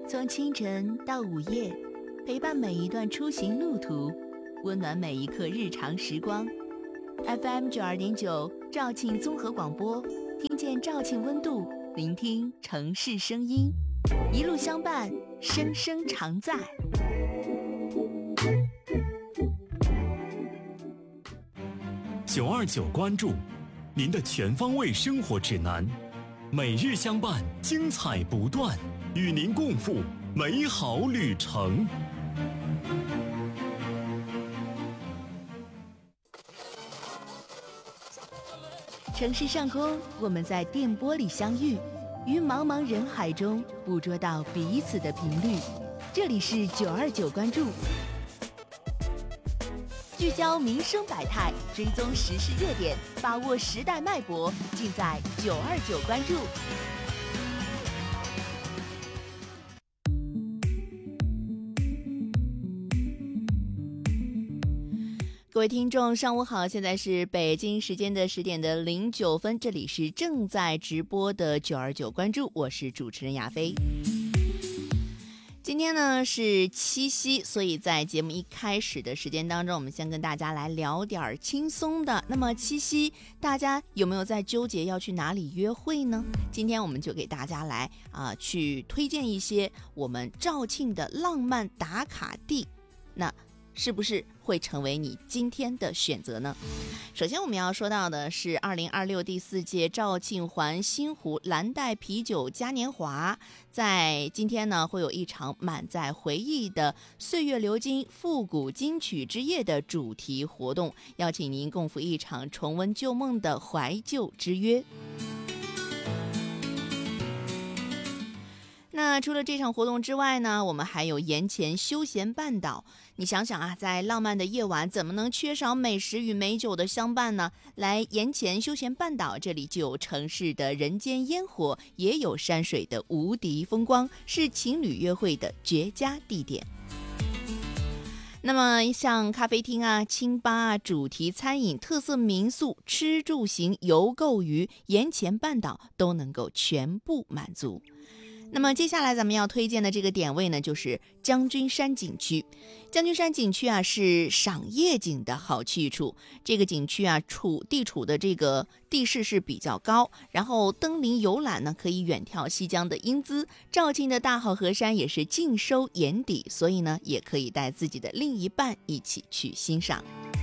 从清晨到午夜，陪伴每一段出行路途，温暖每一刻日常时光。FM 92.9肇庆综合广播，听见肇庆温度，聆听城市声音，一路相伴，声声常在。 929关注，您的全方位生活指南，每日相伴，精彩不断，与您共赴美好旅程。 城市上空，我们在电波里相遇，于茫茫人海中捕捉到彼此的频率。这里是929关注，聚焦民生百态，追踪时事热点，把握时代脉搏，尽在929关注。各位听众上午好，现在是北京时间的10点09分，这里是正在直播的929关注，我是主持人亚飞。今天呢是七夕，所以在节目一开始的时间当中，我们先跟大家来聊点轻松的。那么七夕大家有没有在纠结要去哪里约会呢？今天我们就给大家来去推荐一些我们肇庆的浪漫打卡地，那是不是会成为你今天的选择呢？首先我们要说到的是2026第4届肇庆环新湖蓝带啤酒嘉年华，在今天呢会有一场满载回忆的岁月流金复古金曲之夜的主题活动，邀请您共赴一场重温旧梦的怀旧之约。那除了这场活动之外呢，我们还有盐前休闲半岛。你想想啊，在浪漫的夜晚，怎么能缺少美食与美酒的相伴呢？来盐前休闲半岛，这里就有城市的人间烟火，也有山水的无敌风光，是情侣约会的绝佳地点。那么像咖啡厅啊、清吧啊、主题餐饮、特色民宿、吃住行游购娱，盐前半岛都能够全部满足。那么接下来咱们要推荐的这个点位呢，就是将军山景区。将军山景区啊，是赏夜景的好去处。这个景区啊，地处的这个地势是比较高，然后登临游览呢，可以远眺西江的英姿。肇庆的大好河山也是尽收眼底，所以呢，也可以带自己的另一半一起去欣赏。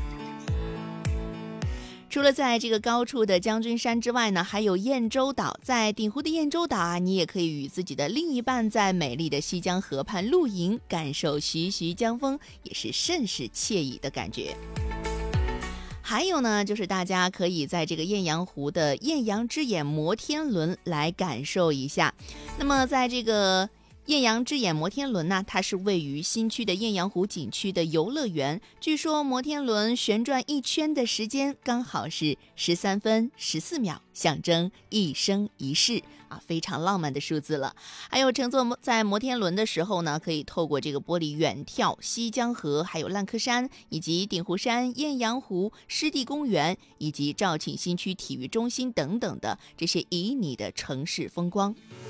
除了在这个高处的将军山之外呢，还有燕洲岛。在鼎湖的燕洲岛啊，你也可以与自己的另一半在美丽的西江河畔露营，感受徐徐江风，也是甚是惬意的感觉。还有呢，就是大家可以在这个艳阳湖的艳阳之眼摩天轮来感受一下。那么在这个艳阳之眼摩天轮呢，它是位于新区的艳阳湖景区的游乐园。据说摩天轮旋转一圈的时间刚好是13分14秒，象征一生一世啊，非常浪漫的数字了。还有乘坐在摩天轮的时候呢，可以透过这个玻璃远眺西江河，还有烂柯山，以及鼎湖山、艳阳湖、湿地公园，以及肇庆新区体育中心等等的这些旖旎的城市风光。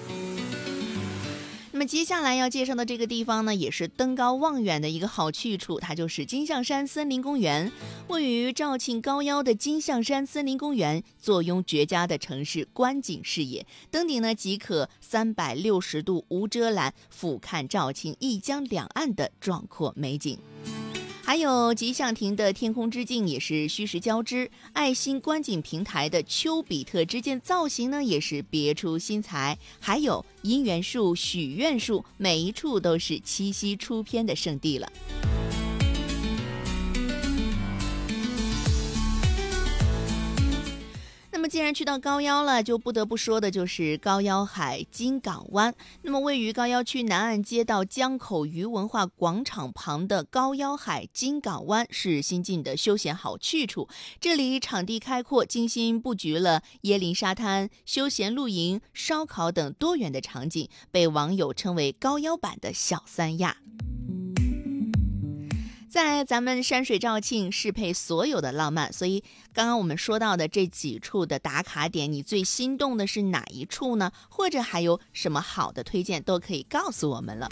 那么接下来要介绍的这个地方呢，也是登高望远的一个好去处，它就是金象山森林公园。位于肇庆高腰的金象山森林公园，坐拥绝佳的城市观景视野，登顶呢即可360度无遮拦俯瞰肇庆一江两岸的壮阔美景。还有吉祥亭的天空之镜也是虚实交织，爱心观景平台的丘比特之箭造型呢也是别出心裁，还有姻缘树、许愿树，每一处都是七夕出片的圣地了。那么既然去到高腰了，就不得不说的就是高腰海金港湾。那么位于高腰区南岸街道江口鱼文化广场旁的高腰海金港湾是新晋的休闲好去处。这里场地开阔，精心布局了椰林沙滩、休闲露营、烧烤等多元的场景，被网友称为高腰版的小三亚。 在咱们山水肇庆适配所有的浪漫，所以刚刚我们说到的这几处的打卡点，你最心动的是哪一处呢？或者还有什么好的推荐都可以告诉我们了。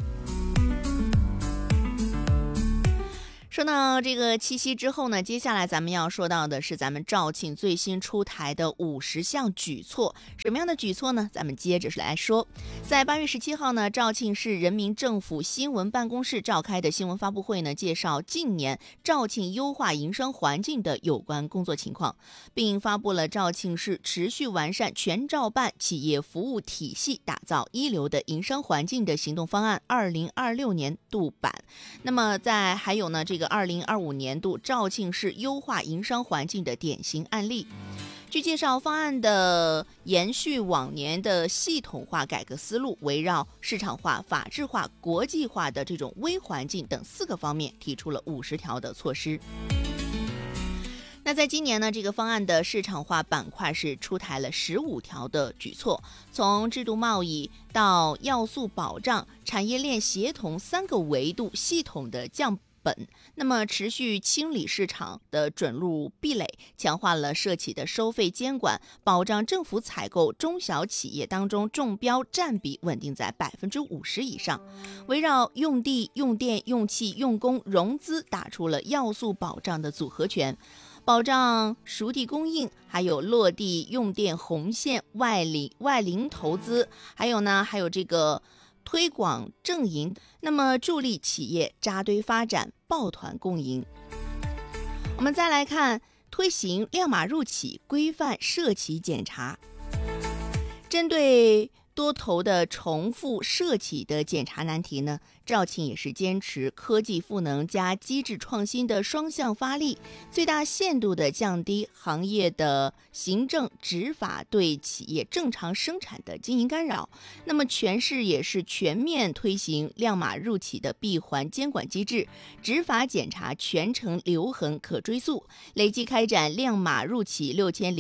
说到这个七夕之后呢，接下来咱们要说到的是咱们肇庆最新出台的50项举措。什么样的举措呢？咱们接着来说。在8月17号呢，肇庆市人民政府新闻办公室召开的新闻发布会呢，介绍近年肇庆优化营商环境的有关工作情况，并发布了肇庆市持续完善全照办企业服务体系，打造一流的营商环境的行动方案2026年度版。那么还有呢，这个2025年度肇庆市优化营商环境的典型案例。据介绍，方案的延续往年的系统化改革思路，围绕市场化、法治化、国际化的这种微环境等4个方面，提出了50条的措施。那在今年呢，这个方案的市场化板块是出台了15条的举措，从制度贸易到要素保障、产业链协同3个维度系统的降本，那么持续清理市场的准入壁垒，强化了社企的收费监管，保障政府采购中小企业当中中标占比稳定在50%以上，围绕用地、用电、用气、用工、融资打出了要素保障的组合拳，保障熟地供应，还有落地用电红线外零投资，还有这个推广正营，那么助力企业扎堆发展，抱团共赢。我们再来看推行亮码入企，规范涉企检查。针对多头的重复涉企的检查难题呢，肇庆也是坚持科技赋能加机制创新的双向发力，最大限度的降低行业的行政执法对企业正常生产的经营干扰。那么全市也是全面推行亮码入企的闭环监管机制，执法检查全程留痕可追溯，累计开展亮码入企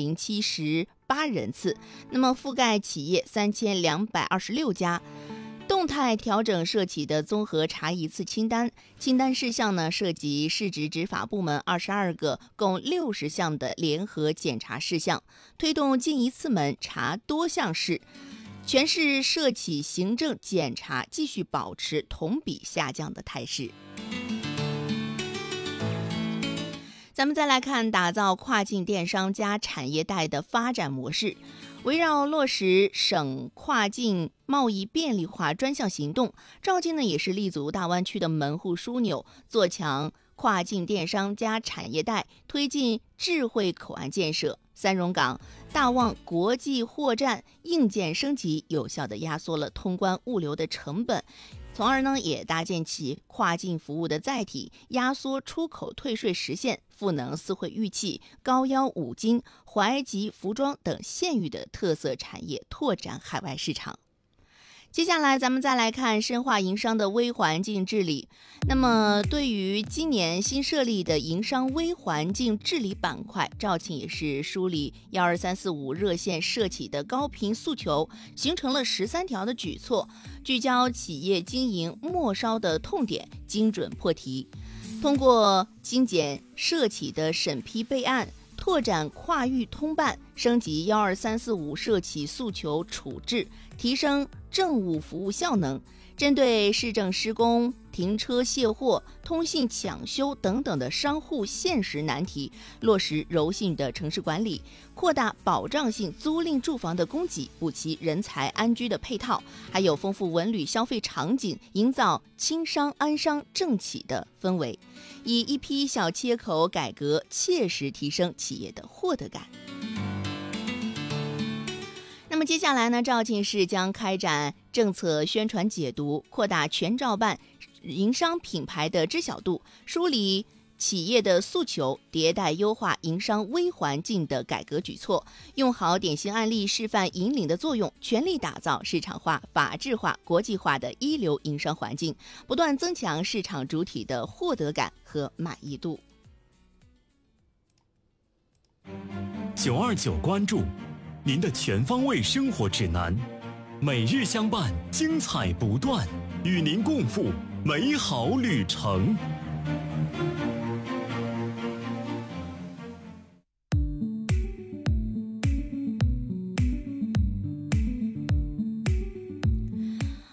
6078人次，那么覆盖企业3226家，动态调整涉企的综合查一次清单，清单事项呢涉及市直执法部门22个，共60项的联合检查事项，推动进一次门查多项事，全市涉企行政检查继续保持同比下降的态势。咱们再来看打造跨境电商加产业带的发展模式，围绕落实省跨境贸易便利化专项行动，肇庆呢也是立足大湾区的门户枢纽，做强跨境电商加产业带，推进智慧口岸建设，三蓉港、大旺国际货站硬件升级，有效地压缩了通关物流的成本，从而呢也搭建起跨境服务的载体，压缩出口退税实现，赋能四会玉器、高腰五金、怀集服装等县域的特色产业，拓展海外市场。接下来咱们再来看深化营商的微环境治理。那么对于今年新设立的营商微环境治理板块，肇庆也是梳理12345热线涉企的高频诉求，形成了13条的举措，聚焦企业经营末梢的痛点，精准破题，通过精简涉企的审批备案，拓展跨域通办，升级12345涉企诉求处置，提升政务服务效能，针对市政施工、停车卸货、通信抢修等等的商户现实难题，落实柔性的城市管理，扩大保障性租赁住房的供给，补齐人才安居的配套，还有丰富文旅消费场景，营造轻商安商政企的氛围，以一批小切口改革，切实提升企业的获得感。那么接下来呢，肇庆市将开展政策宣传解读，扩大全照办营商品牌的知晓度，梳理企业的诉求，迭代优化营商微环境的改革举措，用好典型案例示范引领的作用，全力打造市场化、法治化、国际化的一流营商环境，不断增强市场主体的获得感和满意度。 929关注您的全方位生活指南，每日相伴，精彩不断，与您共赴美好旅程。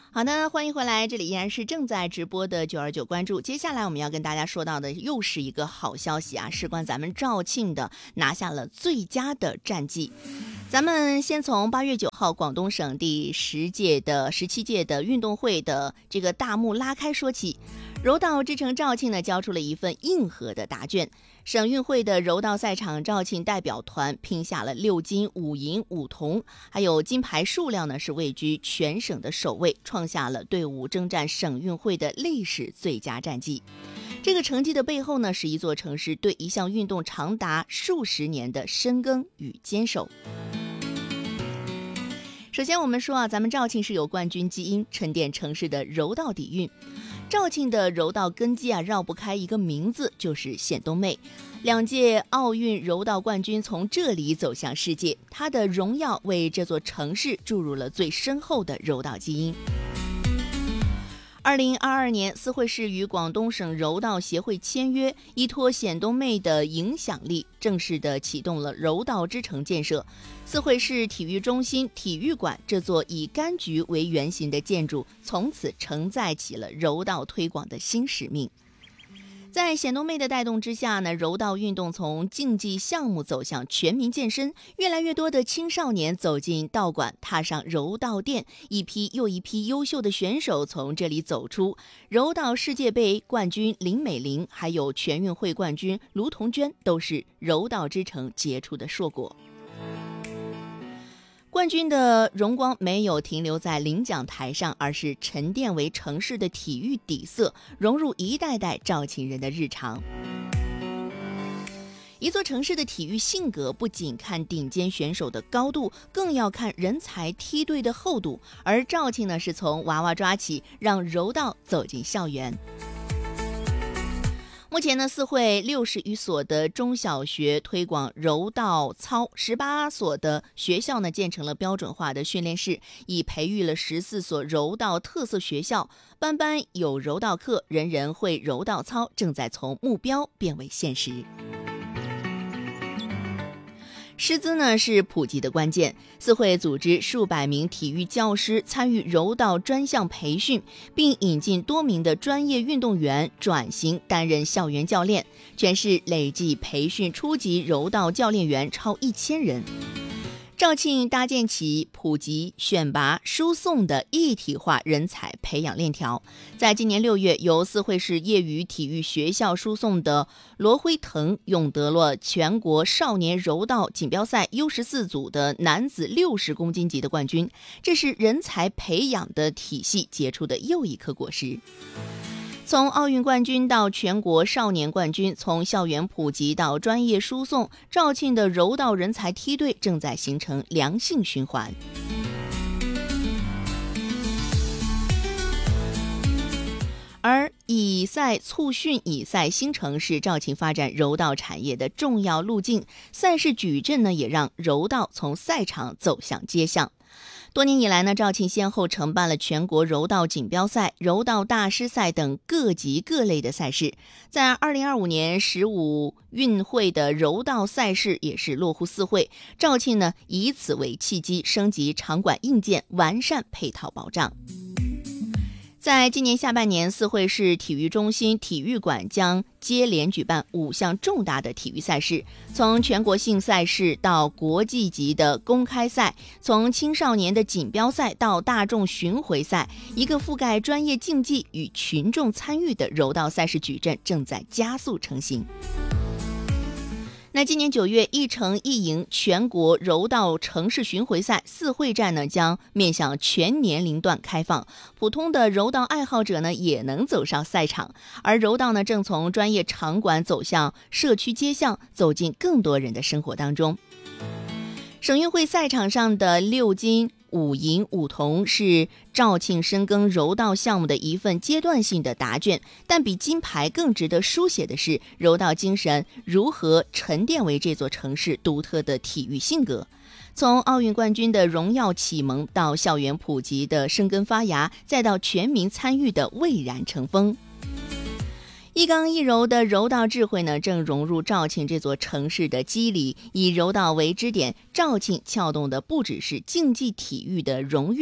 好的，欢迎回来，这里依然是正在直播的929关注。接下来我们要跟大家说到的又是一个好消息啊，事关咱们肇庆的拿下了最佳的战绩。咱们先从8月9号广东省第17届的运动会的这个大幕拉开说起。柔道之城肇庆呢交出了一份硬核的答卷，省运会的柔道赛场，肇庆代表团拼下了6金5银5铜，还有金牌数量呢是位居全省的首位，创下了队伍征战省运会的历史最佳战绩。这个成绩的背后呢，是一座城市对一项运动长达数十年的深耕与坚守。首先我们说啊，咱们肇庆是有冠军基因，沉淀城市的柔道底蕴。肇庆的柔道根基啊，绕不开一个名字，就是冼冬妹。2届奥运柔道冠军从这里走向世界，她的荣耀为这座城市注入了最深厚的柔道基因。2022年，四会市与广东省柔道协会签约，依托冼冬妹的影响力，正式的启动了柔道之城建设。四会市体育中心体育馆这座以柑橘为原型的建筑，从此承载起了柔道推广的新使命。在冼冬妹的带动之下呢，柔道运动从竞技项目走向全民健身，越来越多的青少年走进道馆，踏上柔道殿，一批又一批优秀的选手从这里走出。柔道世界杯冠军林美玲，还有全运会冠军卢彤娟，都是柔道之城杰出的硕果。冠军的荣光没有停留在领奖台上，而是沉淀为城市的体育底色，融入一代代肇庆人的日常。一座城市的体育性格不仅看顶尖选手的高度，更要看人才梯队的厚度。而肇庆呢，是从娃娃抓起，让柔道走进校园。目前呢，四会60余所的中小学推广柔道操，18所的学校呢建成了标准化的训练室，已培育了14所柔道特色学校，班班有柔道课，人人会柔道操，正在从目标变为现实。师资呢是普及的关键，四会组织数百名体育教师参与柔道专项培训，并引进多名的专业运动员转型担任校园教练，全市累计培训初级柔道教练员超1000人。肇庆搭建起普及、选拔、输送的一体化人才培养链条。在今年6月，由四会市业余体育学校输送的罗辉腾勇得了全国少年柔道锦标赛 U14 组的男子60公斤级的冠军，这是人才培养的体系结出的又一颗果实。从奥运冠军到全国少年冠军，从校园普及到专业输送，肇庆的柔道人才梯队正在形成良性循环。而以赛促训、以赛兴城是肇庆发展柔道产业的重要路径，赛事矩阵呢也让柔道从赛场走向街巷。多年以来呢，肇庆先后承办了全国柔道锦标赛、柔道大师赛等各级各类的赛事。在2025年15运会的柔道赛事也是落户四会，肇庆呢以此为契机，升级场馆硬件，完善配套保障。在今年下半年，四会市体育中心体育馆将接连举办5项重大的体育赛事，从全国性赛事到国际级的公开赛，从青少年的锦标赛到大众巡回赛，一个覆盖专业竞技与群众参与的柔道赛事矩阵正在加速成型。那今年9月，一城一营全国柔道城市巡回赛四会战呢，将面向全年龄段开放，普通的柔道爱好者呢也能走上赛场，而柔道呢正从专业场馆走向社区街巷，走进更多人的生活当中。省运会赛场上的6金5银5铜是肇庆深耕柔道项目的一份阶段性的答卷，但比金牌更值得书写的是柔道精神如何沉淀为这座城市独特的体育性格。从奥运冠军的荣耀启蒙，到校园普及的生根发芽，再到全民参与的蔚然成风。一刚一柔的柔道智慧呢，正融入肇庆这座城市的肌理。以柔道为支点，肇庆撬动的不只是竞技体育的荣誉，